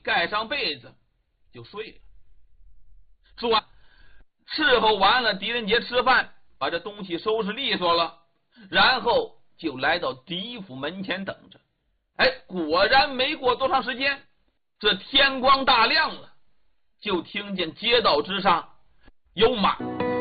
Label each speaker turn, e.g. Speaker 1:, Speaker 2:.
Speaker 1: 盖上被子就睡了。说完伺候完了狄仁杰吃饭，把这东西收拾利索了，然后就来到狄府门前等着。果然没过多长时间，这天光大亮了，就听见街道之上有马